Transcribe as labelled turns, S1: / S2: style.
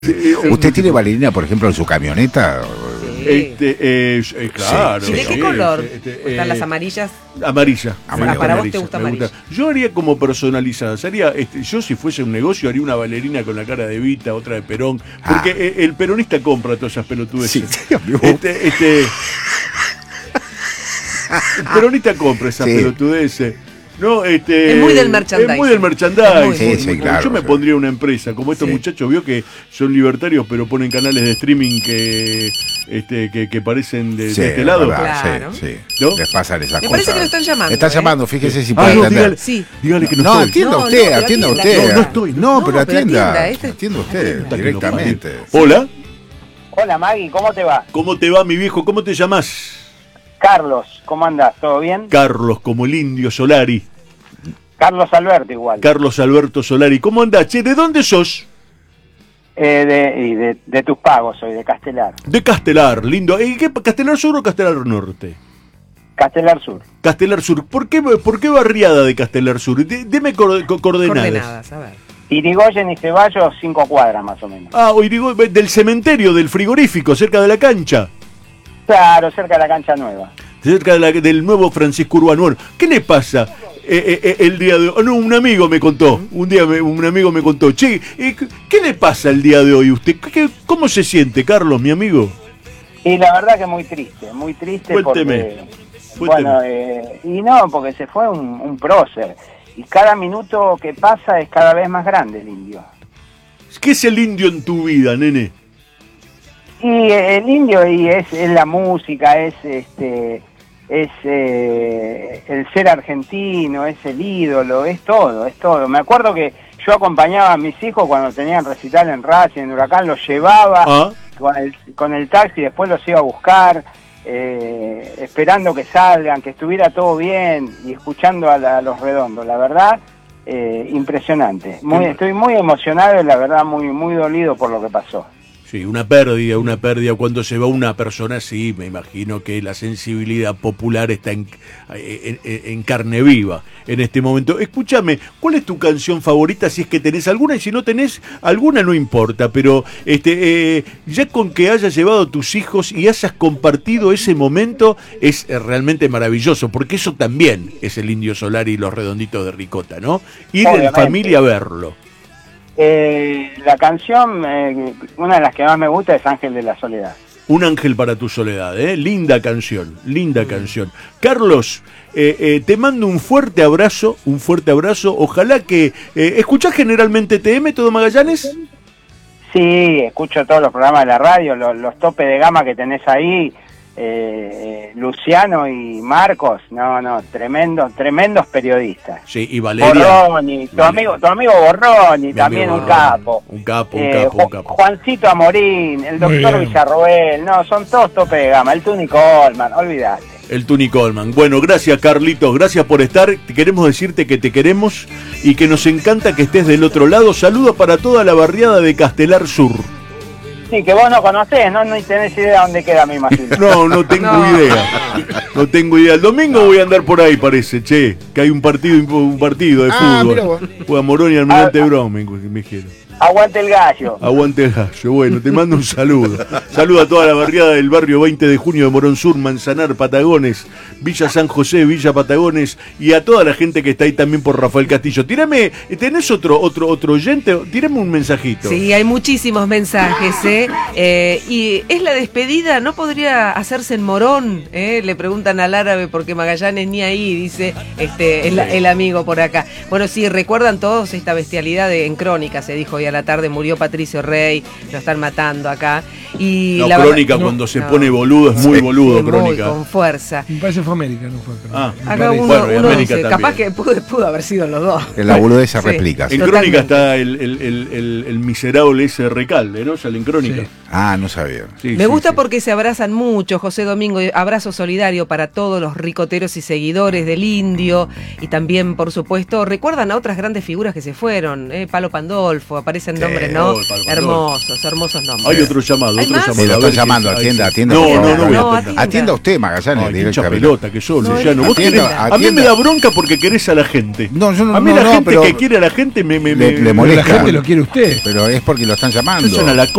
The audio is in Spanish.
S1: ¿Usted tiene bailarina, por ejemplo, en su camioneta?
S2: Sí. Claro.
S1: Sí,
S3: ¿Y de
S1: sí.
S3: qué color? ¿Están las amarillas?
S2: Amarilla.
S3: Para vos te gusta
S2: me
S3: amarilla.
S2: Yo haría como personalizadas. Yo, si fuese un negocio, haría una bailarina con la cara de Evita, otra de Perón. Porque el peronista compra todas esas pelotudeces.
S1: Sí, amigo.
S2: El peronista compra esas pelotudeces. No,
S3: Es muy del merchandising.
S2: Es muy del merchandising.
S1: Sí, claro.
S2: Yo me pondría una empresa, como estos muchachos, vio que son libertarios, pero ponen canales de streaming que parecen de este lado.
S1: Verdad,
S3: Claro.
S1: sí.
S2: ¿No?
S1: Les pasan esas
S3: Me
S1: cosas.
S3: parece que lo están llamando.
S1: Le están llamando, fíjese si
S2: Ah,
S1: puede
S2: no,
S1: atender.
S3: Sí.
S2: dígale que no,
S1: No,
S2: estoy.
S1: atienda
S3: No,
S1: usted,
S3: no, pero
S1: atienda
S3: atienda.
S1: usted.
S2: No estoy.
S1: No, pero atienda.
S3: atienda,
S1: Atienda usted,
S2: Puta que lo
S1: directamente.
S2: parió. Hola,
S4: Hola Maggie, ¿cómo te va?
S2: ¿cómo te va, mi viejo? ¿Cómo te llamas?
S4: Carlos, ¿cómo andás? ¿Todo bien?
S2: Carlos, como el indio Solari.
S4: Carlos Alberto igual.
S2: Carlos Alberto Solari. ¿Cómo andás? Che, ¿de dónde sos?
S4: De tus pagos soy, de Castelar.
S2: De Castelar, lindo. ¿Qué, Castelar Sur o Castelar Norte?
S4: Castelar Sur.
S2: Castelar Sur. ¿Por qué barriada de Castelar Sur? Deme coordenadas.
S3: Coordenadas, a ver.
S4: Irigoyen y Ceballos, 5 cuadras más o menos.
S2: Ah, hoy digo, del cementerio, del frigorífico, cerca de la cancha.
S4: Claro, cerca de la cancha nueva.
S2: Cerca del nuevo Francisco Urbano. Bueno, ¿qué le pasa el día de hoy? No, un amigo me contó. Un amigo me contó. Che, ¿qué le pasa el día de hoy? ¿Usted cómo se siente, Carlos, mi amigo?
S4: Y la verdad que muy triste
S2: Cuénteme.
S4: porque... Bueno, y no, porque se fue un prócer. Y cada minuto que pasa es cada vez más grande el indio.
S2: ¿Qué es el indio en tu vida, nene?
S4: Y el indio y es la música, es el ser argentino, es el ídolo, es todo. Me acuerdo que yo acompañaba a mis hijos cuando tenían recital en Racing, en Huracán, los llevaba con el taxi, después los iba a buscar, esperando que salgan, que estuviera todo bien y escuchando a los Redondos. La verdad, impresionante. Estoy muy emocionado y la verdad muy dolido por lo que pasó.
S2: Sí, una pérdida. Cuando se va una persona así, me imagino que la sensibilidad popular está en carne viva en este momento. Escúchame, ¿cuál es tu canción favorita si es que tenés alguna? Y si no tenés alguna, no importa, pero ya con que hayas llevado a tus hijos y hayas compartido ese momento, es realmente maravilloso, porque eso también es el Indio Solari y los Redonditos de Ricota, ¿no? Ir en familia a verlo.
S4: La canción, una de las que más me gusta es Ángel de la Soledad.
S2: Un ángel para tu soledad, ¿eh? Linda canción. Carlos, te mando un fuerte abrazo. Ojalá que... ¿escuchás generalmente TM, Todo Magallanes?
S4: Sí, escucho todos los programas de la radio, los topes de gama que tenés ahí. Luciano y Marcos, tremendos periodistas.
S2: Sí, y Valeria.
S4: Borroni, tu amigo Borroni, también
S2: amigo
S4: un capo.
S2: Un capo.
S4: Juancito Amorín, el doctor Villarroel, son todos tope de gama. El Tuni Coleman, olvidate.
S2: El Tuni Coleman. Bueno, gracias Carlitos, gracias por estar. Queremos decirte que te queremos y que nos encanta que estés del otro lado. Saludos para toda la barriada de Castelar Sur.
S4: Sí, que vos no conocés, ni tenés idea dónde queda, me imagino.
S2: No tengo idea. El domingo voy a andar por ahí, parece, che, que hay un partido de fútbol. Juega Morón y Almirante Brown, me dijeron.
S4: Aguante el gallo.
S2: Bueno, te mando un saludo. Saludo a toda la barriada del barrio 20 de junio de Morón Sur, Manzanar, Patagones, Villa San José, Villa Patagones, y a toda la gente que está ahí también por Rafael Castillo. ¿Tenés otro oyente? Tírame un mensajito.
S3: Sí, hay muchísimos mensajes, y es la despedida, ¿no podría hacerse en Morón? Le preguntan al árabe porque Magallanes ni ahí, dice el amigo por acá. Bueno, sí, recuerdan todos esta bestialidad en Crónica, se dijo hoy a la tarde, murió Patricio Rey, lo están matando acá. Y
S2: no,
S3: la
S2: Crónica cuando se pone boludo, es muy boludo,
S3: sí,
S2: Crónica.
S3: Muy con fuerza.
S5: Me parece fue América, no fue Crónica.
S3: Acá uno
S2: América
S3: dice,
S2: también.
S3: capaz que pudo haber sido los dos.
S1: En la boludez se replica.
S2: En Crónica está el miserable ese Recalde, ¿no? Sale en Crónica.
S5: Sí.
S1: Ah, no sabía.
S3: Me gusta porque se abrazan mucho, José Domingo. Abrazo solidario para todos los ricoteros y seguidores del Indio. Y también, por supuesto, recuerdan a otras grandes figuras que se fueron. Palo Pandolfo, aparece parecen nombres, ¿no? Hermosos nombres.
S2: Hay otro llamado,
S3: ¿Hay
S2: otro
S3: más?
S2: llamado.
S1: Me lo
S2: A
S1: está
S2: ver
S1: llamando,
S2: qué-
S1: atienda,
S2: ay,
S1: atienda.
S2: No,
S1: por favor.
S2: no voy a
S3: No,
S2: atender.
S1: Atienda usted, Magallanes,
S2: Ay, hincha
S1: directamente.
S2: pelota que sos,
S3: No,
S2: Luciano. Vos
S1: atienda,
S2: querés- a mí
S1: atienda.
S2: me da bronca porque querés a la gente.
S1: No, yo no,
S2: A mí
S1: no,
S2: la
S1: no,
S2: gente
S1: pero
S2: que quiere a la gente me
S1: le
S5: Pero
S1: molesta.
S5: la gente lo quiere usted.
S1: Pero es porque lo están llamando.
S2: Eso es a la